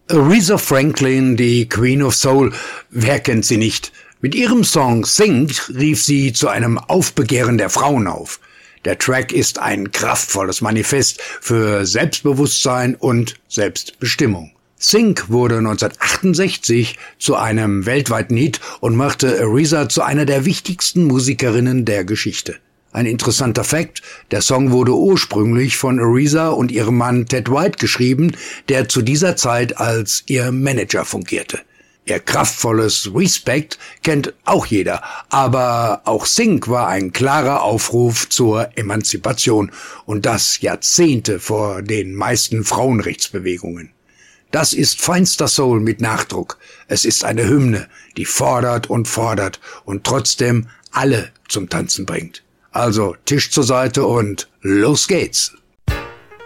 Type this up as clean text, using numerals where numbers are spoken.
Aretha Franklin, die Queen of Soul, wer kennt sie nicht? Mit ihrem Song Think rief sie zu einem Aufbegehren der Frauen auf. Der Track ist ein kraftvolles Manifest für Selbstbewusstsein und Selbstbestimmung. Think wurde 1968 zu einem weltweiten Hit und machte Aretha zu einer der wichtigsten Musikerinnen der Geschichte. Ein interessanter Fakt: Der Song wurde ursprünglich von Aretha und ihrem Mann Ted White geschrieben, der zu dieser Zeit als ihr Manager fungierte. Ihr kraftvolles Respect kennt auch jeder, aber auch Think war ein klarer Aufruf zur Emanzipation und das Jahrzehnte vor den meisten Frauenrechtsbewegungen. Das ist feinster Soul mit Nachdruck. Es ist eine Hymne, die fordert und trotzdem alle zum Tanzen bringt. Also Tisch zur Seite und los geht's.